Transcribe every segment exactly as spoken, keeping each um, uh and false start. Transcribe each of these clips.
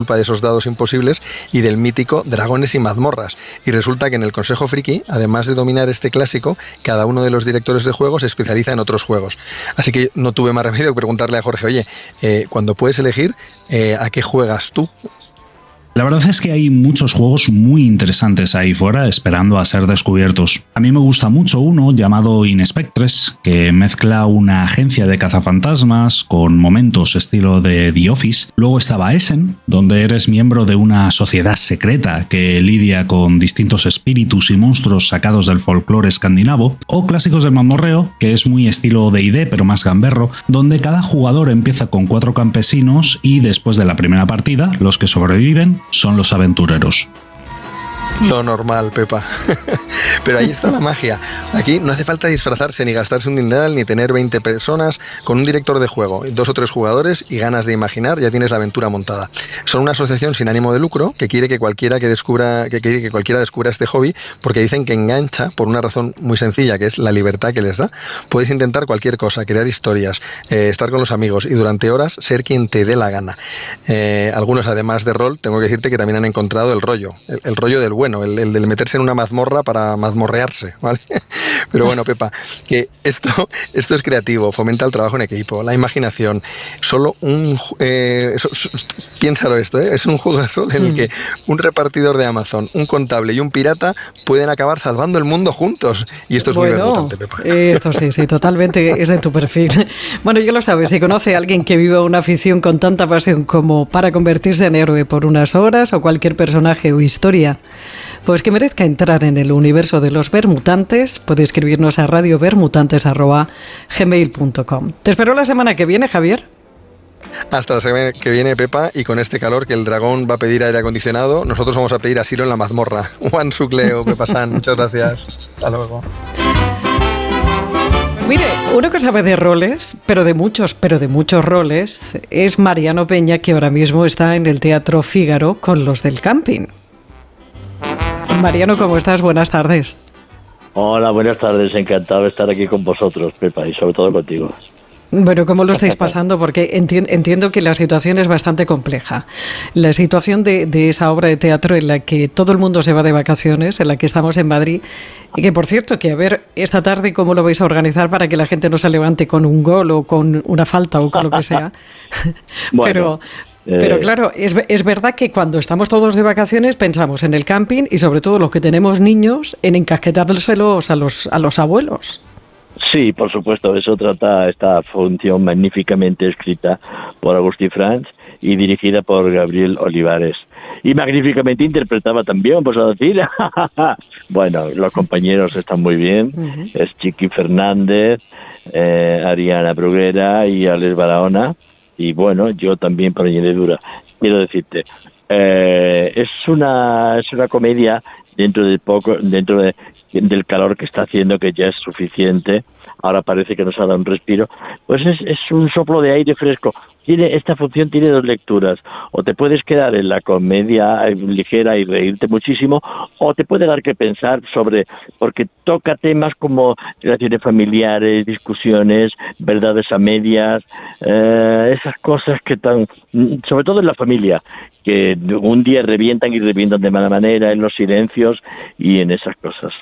culpa de esos dados imposibles y del mítico Dragones y mazmorras. Y resulta que en el Consejo Friki, además de dominar este clásico, cada uno de los directores de juegos se especializa en otros juegos. Así que no tuve más remedio que preguntarle a Jorge, oye, eh, cuando puedes elegir, eh, ¿a qué juegas tú? La verdad es que hay muchos juegos muy interesantes ahí fuera esperando a ser descubiertos. A mí me gusta mucho uno llamado Inspectres, que mezcla una agencia de cazafantasmas con momentos estilo de The Office. Luego estaba Essen, donde eres miembro de una sociedad secreta que lidia con distintos espíritus y monstruos sacados del folclore escandinavo. O Clásicos del Mazmorreo, que es muy estilo D and D pero más gamberro, donde cada jugador empieza con cuatro campesinos y después de la primera partida, los que sobreviven son los aventureros. Lo normal, Pepa. Pero ahí está la magia. Aquí no hace falta disfrazarse ni gastarse un dineral ni tener veinte personas. Con un director de juego, dos o tres jugadores y ganas de imaginar, ya tienes la aventura montada. Son una asociación sin ánimo de lucro que quiere que cualquiera que descubra que quiere que cualquiera descubra este hobby, porque dicen que engancha por una razón muy sencilla, que es la libertad que les da. Puedes intentar cualquier cosa, crear historias, eh, estar con los amigos y durante horas ser quien te dé la gana. Eh, algunos, además de rol, tengo que decirte que también han encontrado el rollo, el, el rollo del bueno. El, el de meterse en una mazmorra para mazmorrearse, ¿vale? Pero bueno, Pepa, que esto, esto es creativo, fomenta el trabajo en equipo, la imaginación. Solo un... Eh, so, so, piénsalo esto, ¿eh? Es un juego de rol en el que un repartidor de Amazon, un contable y un pirata pueden acabar salvando el mundo juntos. Y esto es bueno, muy vermutante, Pepa. Eh, esto sí, sí, totalmente es de tu perfil. Bueno, yo lo sabes, si conoce a alguien que viva una afición con tanta pasión como para convertirse en héroe por unas horas o cualquier personaje o historia, pues que merezca entrar en el universo de los Vermutantes, puede escribirnos a radio vermutantes arroba gmail punto com. Te espero la semana que viene, Javier. Hasta la semana que viene, Pepa, y con este calor que el dragón va a pedir aire acondicionado, nosotros vamos a pedir asilo en la mazmorra. Juan Sucleo, Pepa San, muchas gracias. Hasta luego. Mire, uno que sabe de roles, pero de muchos, pero de muchos roles, es Mariano Peña, que ahora mismo está en el Teatro Fígaro con los del camping. Mariano, ¿cómo estás? Buenas tardes. Hola, buenas tardes. Encantado de estar aquí con vosotros, Pepa, y sobre todo contigo. Bueno, ¿cómo lo estáis pasando? Porque enti- entiendo que la situación es bastante compleja. La situación de, de esa obra de teatro en la que todo el mundo se va de vacaciones, en la que estamos en Madrid, y que, por cierto, que a ver, esta tarde, ¿cómo lo vais a organizar para que la gente no se levante con un gol o con una falta o con lo que sea? Bueno. Pero... Pero claro, es, es verdad que cuando estamos todos de vacaciones pensamos en el camping y sobre todo los que tenemos niños en encasquetárselos a los, a los abuelos. Sí, por supuesto, eso trata esta función magníficamente escrita por Agustí Franch y dirigida por Gabriel Olivares. Y magníficamente interpretada también, pues a decir. Bueno, los compañeros están muy bien. Uh-huh. Es Chiqui Fernández, eh, Ariana Bruguera y Alex Barahona. Y bueno, yo también por añadidura quiero decirte, eh, es una es una comedia dentro de poco, dentro de, del calor que está haciendo, que ya es suficiente. Ahora parece que nos ha dado un respiro. Pues es, es un soplo de aire fresco. Tiene esta función tiene dos lecturas. O te puedes quedar en la comedia ligera y reírte muchísimo, o te puede dar que pensar sobre, porque toca temas como relaciones familiares, discusiones, verdades a medias, eh, esas cosas que tan, sobre todo en la familia, que un día revientan y revientan de mala manera, en los silencios y en esas cosas.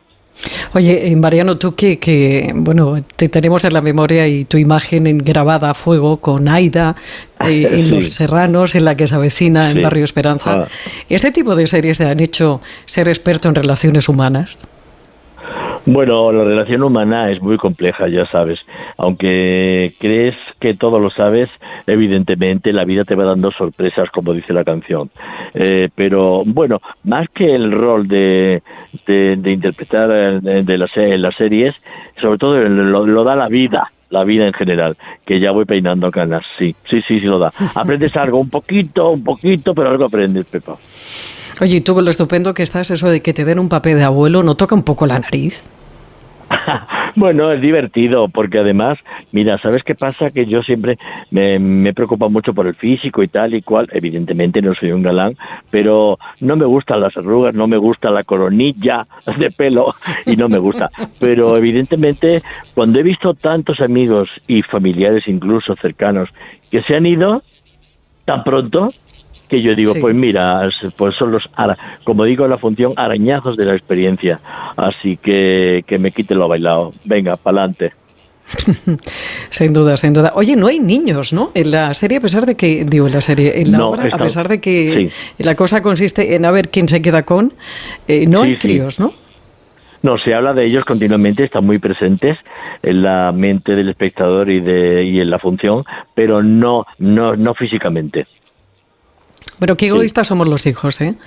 Oye, Mariano, tú que, que, bueno, te tenemos en la memoria y tu imagen en, grabada a fuego con Aida, eh, en sí. Los Serranos, en La que se avecina, en sí. Barrio Esperanza. Ah. ¿Este tipo de series te han hecho ser experto en relaciones humanas? Bueno, la relación humana es muy compleja, ya sabes. Aunque crees que todo lo sabes, evidentemente la vida te va dando sorpresas, como dice la canción. Eh, pero bueno, más que el rol de, de, de interpretar de, de las, las series, sobre todo lo, lo da la vida. La vida en general, que ya voy peinando canas, sí, sí, sí, sí lo da. Aprendes algo, un poquito, un poquito, pero algo aprendes, Pepa. Oye, y tú con lo estupendo que estás, eso de que te den un papel de abuelo, ¿no toca un poco la nariz? Bueno, es divertido, porque además, mira, ¿sabes qué pasa? Que yo siempre me, me preocupo mucho por el físico y tal y cual. Evidentemente no soy un galán, pero no me gustan las arrugas, no me gusta la coronilla de pelo y no me gusta. Pero evidentemente, cuando he visto tantos amigos y familiares incluso cercanos que se han ido tan pronto, que yo digo, Sí. pues mira, pues son los, ara- como digo en la función, arañazos de la experiencia. Así que que me quite lo bailado. Venga, pa'lante. Sin duda, sin duda. Oye, no hay niños, ¿no? En la serie, a pesar de que, digo, en la serie, en la No, obra, está- a pesar de que sí. la cosa consiste en a ver quién se queda con, eh, no Sí, hay sí. críos, ¿no? No, se habla de ellos continuamente, están muy presentes en la mente del espectador y de y en la función, pero no no no físicamente. Pero qué egoístas somos los hijos, ¿eh?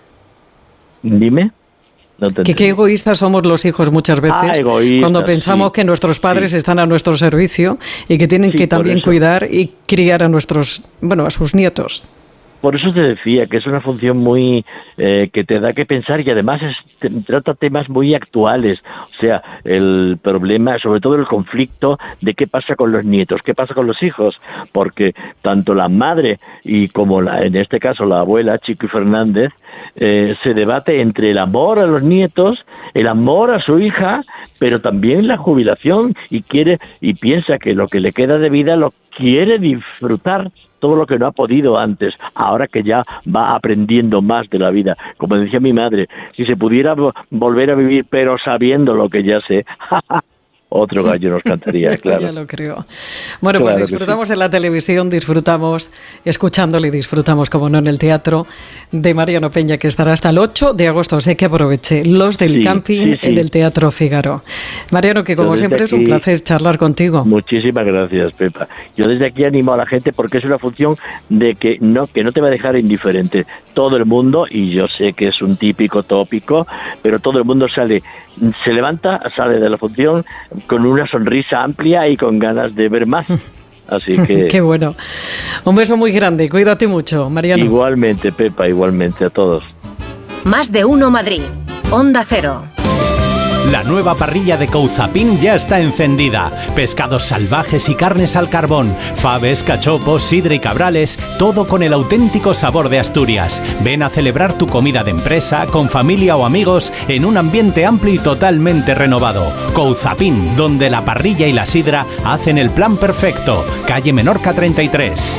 Dime. No te Que qué entendí. egoístas somos los hijos muchas veces Ah, egoístas, cuando pensamos sí. que nuestros padres Sí. están a nuestro servicio y que tienen Sí, que por también eso. cuidar y criar a nuestros, bueno, a sus nietos. Por eso te decía que es una función muy eh, que te da que pensar y además es, te- trata temas muy actuales, o sea, el problema, sobre todo el conflicto de qué pasa con los nietos, qué pasa con los hijos, porque tanto la madre y como la, en este caso la abuela, Chiqui Fernández, eh, se debate entre el amor a los nietos, el amor a su hija, pero también la jubilación y quiere y piensa que lo que le queda de vida lo quiere disfrutar todo lo que no ha podido antes, ahora que ya va aprendiendo más de la vida. Como decía mi madre, si se pudiera vo- volver a vivir, pero sabiendo lo que ya sé, otro gallo nos cantaría, claro. Ya lo creo. Bueno, pues Claro que disfrutamos en la televisión, disfrutamos escuchándole y disfrutamos, como no, en el teatro de Mariano Peña, que estará hasta el ocho de agosto. Sé que aproveche los del Sí, camping sí, sí. en el Teatro Fígaro. Mariano, que como Yo desde siempre es un aquí- placer charlar contigo. Muchísimas gracias, Pepa. Yo desde aquí animo a la gente porque es una función de que no que no te va a dejar indiferente. Todo el mundo, y yo sé que es un típico tópico, pero todo el mundo sale, se levanta, sale de la función con una sonrisa amplia y con ganas de ver más. Así que Qué bueno. Un beso muy grande. Cuídate mucho, Mariano. igualmente, Pepa, igualmente a todos. Más de uno Madrid. Onda Cero. La nueva parrilla de Couzapin ya está encendida. Pescados salvajes y carnes al carbón, faves, cachopos, sidra y cabrales, todo con el auténtico sabor de Asturias. Ven a celebrar tu comida de empresa, con familia o amigos, en un ambiente amplio y totalmente renovado. Couzapin, donde la parrilla y la sidra hacen el plan perfecto. Calle Menorca treinta y tres.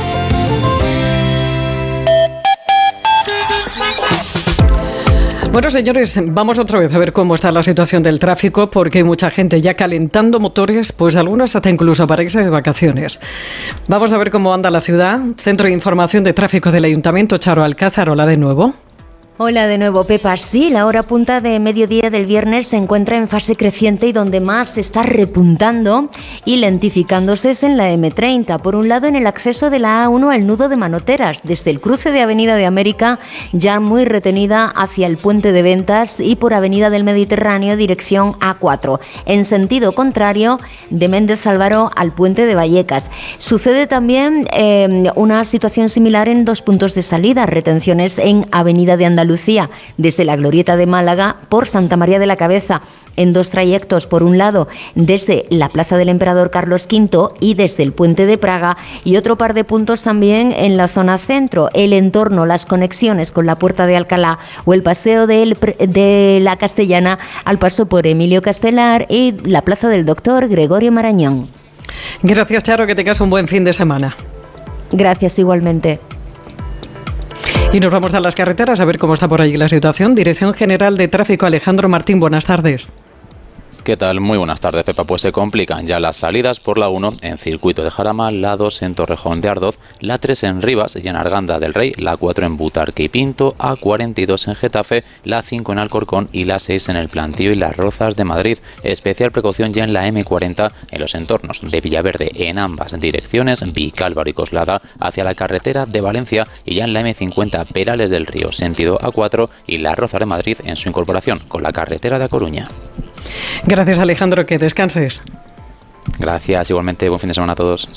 Bueno, señores, vamos otra vez a ver cómo está la situación del tráfico, porque hay mucha gente ya calentando motores, pues algunos hasta incluso para irse de vacaciones. Vamos a ver cómo anda la ciudad. Centro de Información de Tráfico del Ayuntamiento, Charo Alcázar, hola de nuevo. Hola de nuevo, Pepa. Sí, la hora punta de mediodía del viernes se encuentra en fase creciente y donde más se está repuntando y lentificándose es en la eme treinta. Por un lado, en el acceso de la A uno al nudo de Manoteras, desde el cruce de Avenida de América, ya muy retenida hacia el Puente de Ventas, y por Avenida del Mediterráneo, dirección A cuatro. En sentido contrario, de Méndez Álvaro al Puente de Vallecas. Sucede también eh, una situación similar en dos puntos de salida, retenciones en Avenida de Andalucía, Lucía, desde la Glorieta de Málaga por Santa María de la Cabeza, en dos trayectos, por un lado desde la Plaza del Emperador Carlos quinto y desde el Puente de Praga, y otro par de puntos también en la zona centro, el entorno, las conexiones con la Puerta de Alcalá o el Paseo de, el, de la Castellana al paso por Emilio Castelar y la Plaza del Doctor Gregorio Marañón. Gracias, Charo, que tengas un buen fin de semana. Gracias, igualmente. Y nos vamos a las carreteras a ver cómo está por allí la situación. Dirección General de Tráfico, Alejandro Martín, buenas tardes. ¿Qué tal? Muy buenas tardes, Pepa. Pues se complican ya las salidas por la uno en Circuito de Jarama, la dos en Torrejón de Ardoz, la tres en Rivas y en Arganda del Rey, la cuatro en Butarque y Pinto, A cuarenta y dos en Getafe, la cinco en Alcorcón y la seis en El Plantío y Las Rozas de Madrid. Especial precaución ya en la eme cuarenta en los entornos de Villaverde en ambas direcciones, Vicálvaro y Coslada hacia la carretera de Valencia, y ya en la eme cincuenta Perales del Río, sentido A cuatro, y Las Rozas de Madrid en su incorporación con la carretera de A Coruña. Gracias, Alejandro, que descanses. Gracias, igualmente, buen fin de semana a todos.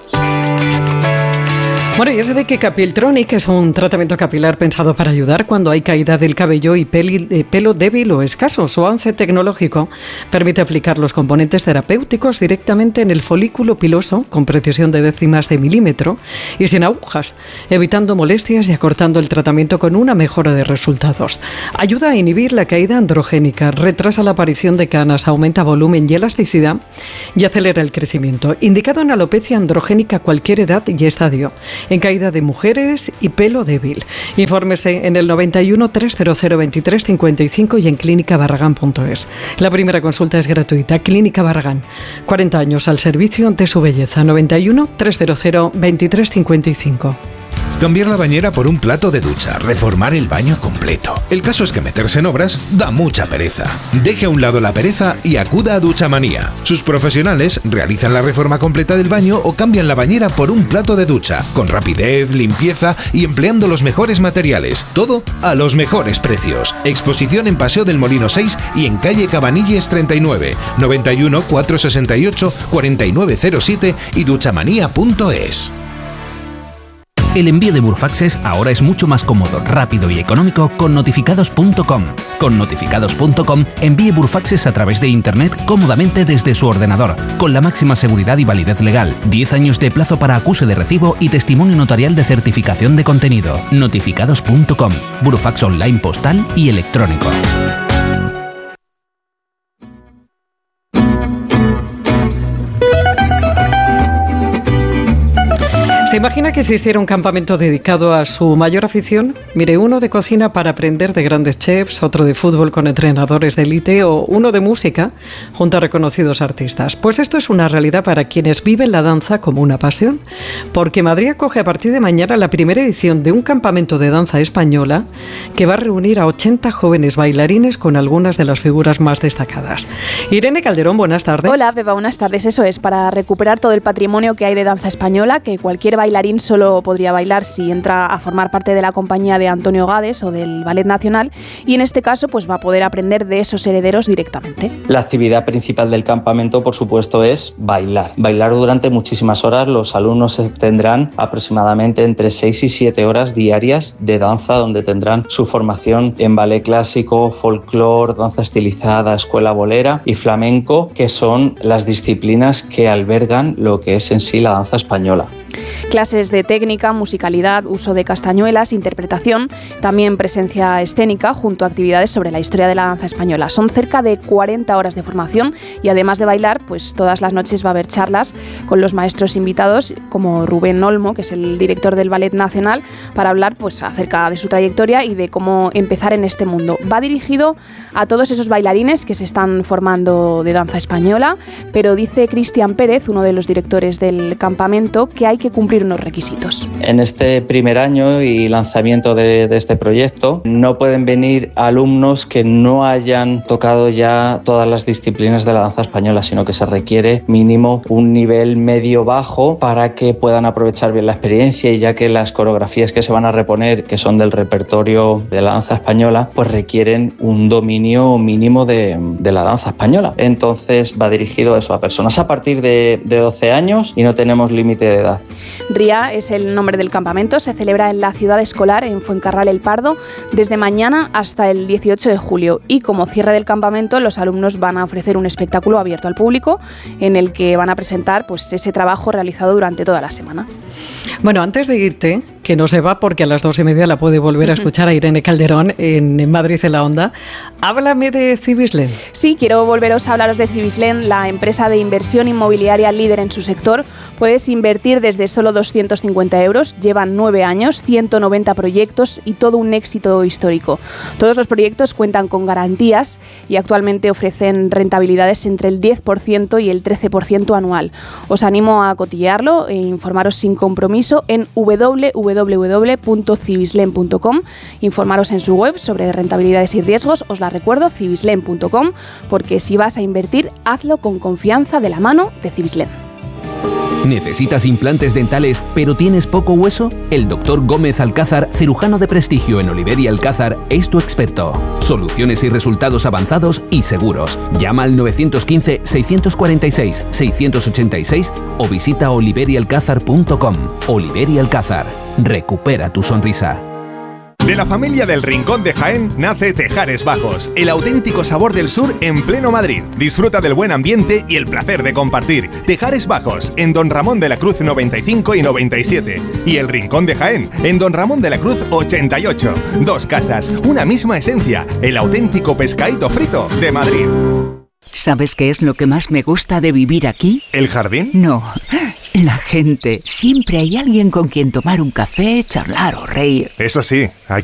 Bueno, ya sabe que Capiltronic es un tratamiento capilar pensado para ayudar cuando hay caída del cabello y peli, eh, pelo débil o escaso. Su avance tecnológico permite aplicar los componentes terapéuticos directamente en el folículo piloso con precisión de décimas de milímetro y sin agujas, evitando molestias y acortando el tratamiento con una mejora de resultados. Ayuda a inhibir la caída androgénica, retrasa la aparición de canas, aumenta volumen y elasticidad y acelera el crecimiento. Indicado en alopecia androgénica a cualquier edad y estadio. en caída de mujeres y pelo débil. Infórmese en el noventa y uno, trescientos veintitrés, cincuenta y cinco y en clínica barragán punto es. La primera consulta es gratuita. Clínica Barragán, cuarenta años al servicio de su belleza. noventa y uno, trescientos veintitrés, cincuenta y cinco. Cambiar la bañera por un plato de ducha, reformar el baño completo. El caso es que meterse en obras da mucha pereza. Deje a un lado la pereza y acuda a Duchamanía. Sus profesionales realizan la reforma completa del baño o cambian la bañera por un plato de ducha, con rapidez, limpieza y empleando los mejores materiales. Todo a los mejores precios. Exposición en Paseo del Molino seis y en calle Cabanilles treinta y nueve, noventa y uno, cuatrocientos sesenta y ocho, cuarenta y nueve cero siete y duchamanía punto es. El envío de Burfaxes ahora es mucho más cómodo, rápido y económico con notificados punto com. Con notificados punto com envíe Burfaxes a través de Internet cómodamente desde su ordenador, con la máxima seguridad y validez legal, diez años de plazo para acuse de recibo y testimonio notarial de certificación de contenido. notificados punto com, Burfax online postal y electrónico. ¿Se imagina que existiera un campamento dedicado a su mayor afición? Mire, uno de cocina para aprender de grandes chefs, otro de fútbol con entrenadores de élite o uno de música junto a reconocidos artistas. Pues esto es una realidad para quienes viven la danza como una pasión, porque Madrid acoge a partir de mañana la primera edición de un campamento de danza española que va a reunir a ochenta jóvenes bailarines con algunas de las figuras más destacadas. Irene Calderón, buenas tardes. Hola, Pepa, buenas tardes. Eso es, para recuperar todo el patrimonio que hay de danza española, que cualquier bailarín solo podría bailar si entra a formar parte de la compañía de Antonio Gades o del Ballet Nacional, y en este caso pues va a poder aprender de esos herederos directamente. La actividad principal del campamento, por supuesto, es bailar. Bailar durante muchísimas horas. Los alumnos tendrán aproximadamente entre seis y siete horas diarias de danza, donde tendrán su formación en ballet clásico, folclore, danza estilizada, escuela bolera y flamenco, que son las disciplinas que albergan lo que es en sí la danza española. Clases de técnica, musicalidad, uso de castañuelas, interpretación, también presencia escénica junto a actividades sobre la historia de la danza española. Son cerca de cuarenta horas de formación y además de bailar, pues todas las noches va a haber charlas con los maestros invitados como Rubén Olmo, que es el director del Ballet Nacional, para hablar pues acerca de su trayectoria y de cómo empezar en este mundo. Va dirigido a todos esos bailarines que se están formando de danza española, pero dice Cristian Pérez, uno de los directores del campamento, que hay que cumplir unos requisitos. En este primer año y lanzamiento de, de este proyecto no pueden venir alumnos que no hayan tocado ya todas las disciplinas de la danza española, sino que se requiere mínimo un nivel medio-bajo para que puedan aprovechar bien la experiencia, y ya que las coreografías que se van a reponer, que son del repertorio de la danza española, pues requieren un dominio mínimo de, de la danza española. Entonces va dirigido a eso, a personas a partir de, de doce años, y no tenemos límite de edad. RIA es el nombre del campamento, se celebra en la ciudad escolar, en Fuencarral El Pardo, desde mañana hasta el dieciocho de julio, y como cierre del campamento los alumnos van a ofrecer un espectáculo abierto al público en el que van a presentar pues ese trabajo realizado durante toda la semana. Bueno, antes de irte, que no se va porque a las dos y media la puede volver a escuchar a Irene Calderón en Madrid en la Onda, háblame de Cibislen. Sí, quiero volveros a hablaros de Cibislen, la empresa de inversión inmobiliaria líder en su sector. Puedes invertir desde solo doscientos cincuenta euros, llevan nueve años, ciento noventa proyectos y todo un éxito histórico. Todos los proyectos cuentan con garantías y actualmente ofrecen rentabilidades entre el diez por ciento y el trece por ciento anual. Os animo a cotillearlo e informaros sin compromiso en w w w punto cibislen punto com, informaros en su web sobre rentabilidades y riesgos. Os la recuerdo, cibislen punto com, porque si vas a invertir, hazlo con confianza de la mano de Cibislen. ¿Necesitas implantes dentales pero tienes poco hueso? El doctor Gómez Alcázar, cirujano de prestigio en Oliver y Alcázar, es tu experto. Soluciones y resultados avanzados y seguros. Llama al nueve uno cinco, seis cuatro seis, seis ocho seis o visita oliver y alcázar punto com. Oliver y Alcázar. Recupera tu sonrisa. De la familia del Rincón de Jaén nace Tejares Bajos, el auténtico sabor del sur en pleno Madrid. Disfruta del buen ambiente y el placer de compartir. Tejares Bajos, en Don Ramón de la Cruz noventa y cinco y noventa y siete. Y el Rincón de Jaén, en Don Ramón de la Cruz ochenta y ocho. Dos casas, una misma esencia, el auténtico pescadito frito de Madrid. ¿Sabes qué es lo que más me gusta de vivir aquí? ¿El jardín? No, La gente, siempre hay alguien con quien tomar un café, charlar o reír. Eso sí, aquí